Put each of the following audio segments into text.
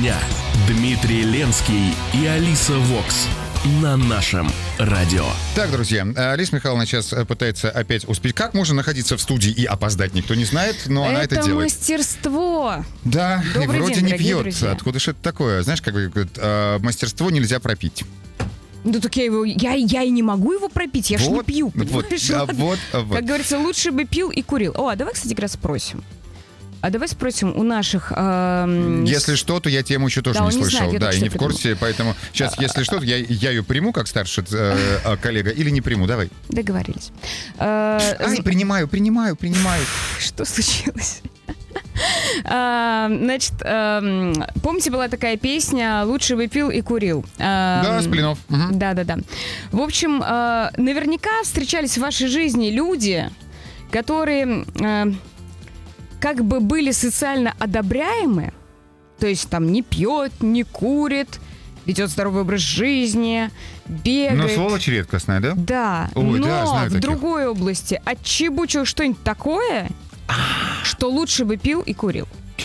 дня. Дмитрий Ленский и Алиса Вокс на нашем радио. Так, друзья, Алиса Михайловна сейчас пытается опять успеть. Как можно находиться в студии и опоздать, никто не знает, но она это делает. Это мастерство. Да, Добрый и вроде день, не дорогие пьет. друзья. Откуда же это такое? Знаешь, как говорят, мастерство нельзя пропить. Ну так я и не могу его пропить, я ж не Вот, пью, вот, понимаешь? да, Ладно. вот. Как говорится, лучше бы пил и курил. О, а давай, кстати говоря, спросим. А давай спросим у наших... Если что, то я тему еще тоже Да, не он не слышал. знает, я Да, только и что не в курсе, поэтому сейчас, если что, я ее приму как старший коллега или не приму, давай. Договорились. Ай, принимаю. Что случилось? Значит, помните, была такая песня «Лучше бы пил и курил». Да, с Блинов. Угу. Да. В общем, наверняка встречались в вашей жизни люди, которые как бы были социально одобряемы, то есть там не пьет, не курит, ведет здоровый образ жизни, бегает. Ну, сволочь редкостная, да? Да, Ой, но да, знаю в таких. другой области отчебучил что-нибудь такое, что лучше бы пил и курил.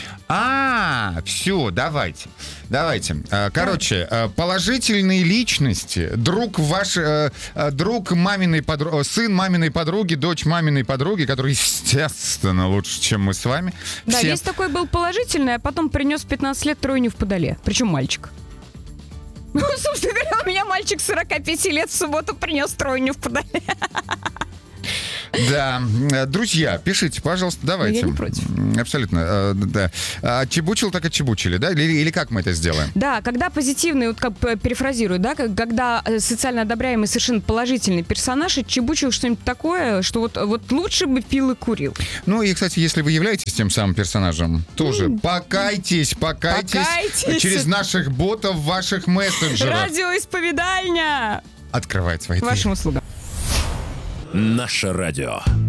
Все, давайте. Короче, положительные личности. Друг маминой подруги, сын маминой подруги, дочь маминой подруги, который, естественно, лучше, чем мы с вами. Да, Все. есть такой был положительный, а потом принес в 15 лет тройню в Подоле. Причем мальчик. Ну, собственно говоря, у меня мальчик 45 лет в субботу принес тройню в Подоле. Да, друзья, пишите, пожалуйста, давайте. Я не против. Абсолютно, да. Отчебучил, так отчебучили, да? Или как мы это сделаем? Да, когда позитивный, вот как перефразирую, да, когда социально одобряемый, совершенно положительный персонаж отчебучил что-нибудь такое, что вот лучше бы пил и курил. Ну и, кстати, если вы являетесь тем самым персонажем, тоже покайтесь через наших ботов в ваших мессенджерах. Радиоисповедальня! Открывать свои К вашим услугам. Наше радио.